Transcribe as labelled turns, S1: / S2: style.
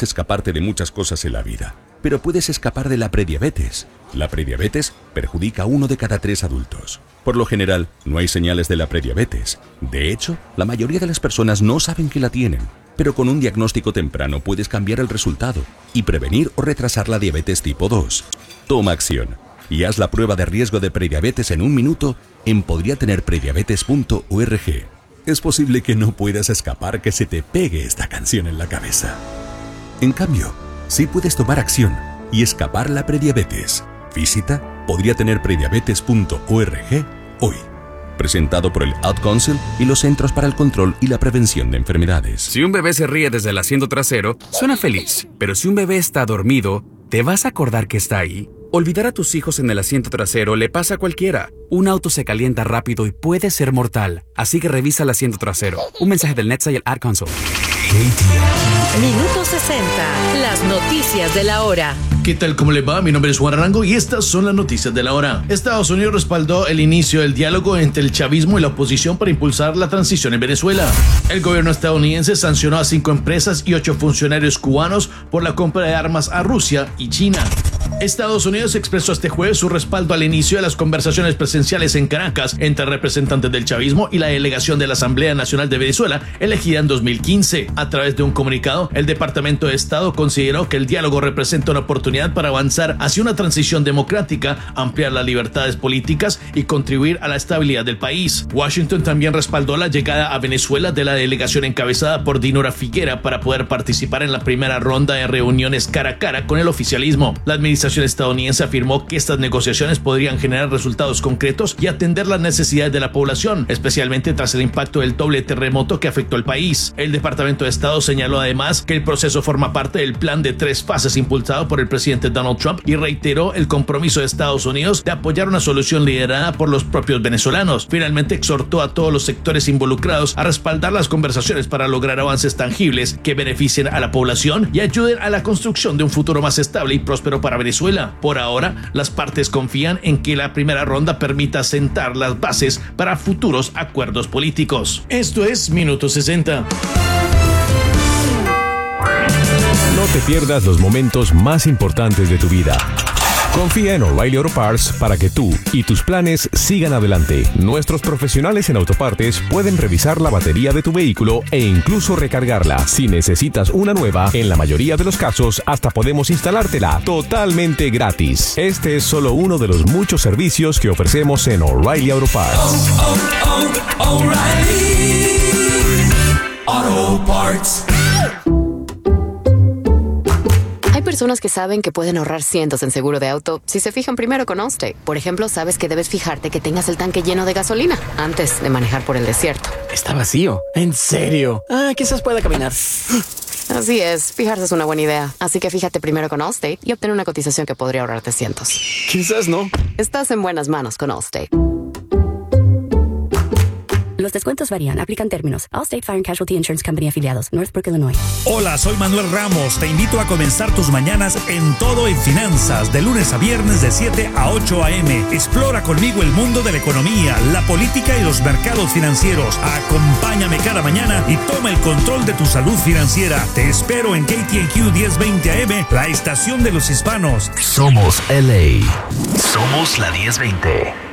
S1: puedes escaparte de muchas cosas en la vida, pero puedes escapar de la prediabetes. La prediabetes perjudica a 1 de cada 3 adultos. Por lo general, no hay señales de la prediabetes. De hecho, la mayoría de las personas no saben que la tienen. Pero con un diagnóstico temprano puedes cambiar el resultado y prevenir o retrasar la diabetes tipo 2. Toma acción y haz la prueba de riesgo de prediabetes en 1 minuto en podriatenerprediabetes.org. Es posible que no puedas escapar que se te pegue esta canción en la cabeza. En cambio, sí puedes tomar acción y escapar la prediabetes. Visita podriatenerprediabetes.org hoy. Presentado por el Ad Council y los Centros para el Control y la Prevención de Enfermedades.
S2: Si un bebé se ríe desde el asiento trasero, suena feliz. Pero si un bebé está dormido, ¿te vas a acordar que está ahí? Olvidar a tus hijos en el asiento trasero le pasa a cualquiera. Un auto se calienta rápido y puede ser mortal. Así que revisa el asiento trasero. Un mensaje del NHTSA y el Ad Council.
S3: Minuto 60. Las noticias de la hora.
S4: ¿Qué tal? ¿Cómo les va? Mi nombre es Juan Arango y estas son las noticias de la hora. Estados Unidos respaldó el inicio del diálogo entre el chavismo y la oposición para impulsar la transición en Venezuela. El gobierno estadounidense sancionó a 5 empresas y 8 funcionarios cubanos por la compra de armas a Rusia y China. Estados Unidos expresó este jueves su respaldo al inicio de las conversaciones presenciales en Caracas entre representantes del chavismo y la delegación de la Asamblea Nacional de Venezuela, elegida en 2015. A través de un comunicado, el Departamento de Estado consideró que el diálogo representa una oportunidad para avanzar hacia una transición democrática, ampliar las libertades políticas y contribuir a la estabilidad del país. Washington también respaldó la llegada a Venezuela de la delegación encabezada por Dinora Figuera para poder participar en la primera ronda de reuniones cara a cara con el oficialismo. La administración estadounidense afirmó que estas negociaciones podrían generar resultados concretos y atender las necesidades de la población, especialmente tras el impacto del doble terremoto que afectó al país. El Departamento de Estado señaló además que el proceso forma parte del plan de 3 fases impulsado por el presidente Donald Trump y reiteró el compromiso de Estados Unidos de apoyar una solución liderada por los propios venezolanos. Finalmente exhortó a todos los sectores involucrados a respaldar las conversaciones para lograr avances tangibles que beneficien a la población y ayuden a la construcción de un futuro más estable y próspero para Venezuela. Por ahora, las partes confían en que la primera ronda permita sentar las bases para futuros acuerdos políticos. Esto es Minuto 60.
S5: No te pierdas los momentos más importantes de tu vida. Confía en O'Reilly Auto Parts para que tú y tus planes sigan adelante. Nuestros profesionales en autopartes pueden revisar la batería de tu vehículo e incluso recargarla. Si necesitas una nueva, en la mayoría de los casos hasta podemos instalártela totalmente gratis. Este es solo uno de los muchos servicios que ofrecemos en O'Reilly Auto Parts.
S6: O'Reilly Auto Parts.
S7: Hay personas que saben que pueden ahorrar cientos en seguro de auto si se fijan primero con Allstate. Por ejemplo, sabes que debes fijarte que tengas el tanque lleno de gasolina antes de manejar por el desierto.
S8: Está vacío. ¿En serio? Quizás pueda caminar.
S7: Así es, fijarse es una buena idea. Así que fíjate primero con Allstate y obtén una cotización que podría ahorrarte cientos.
S8: Quizás no.
S7: Estás en buenas manos con Allstate.
S9: Los descuentos varían. Aplican términos. Allstate Fire and Casualty Insurance Company afiliados. Northbrook, Illinois.
S10: Hola, soy Manuel Ramos. Te invito a comenzar tus mañanas en Todo en Finanzas, de lunes a viernes de 7 a 8 a.m. Explora conmigo el mundo de la economía, la política y los mercados financieros. Acompáñame cada mañana y toma el control de tu salud financiera. Te espero en KTNQ 1020 AM, la estación de los hispanos.
S11: Somos LA. Somos la 1020.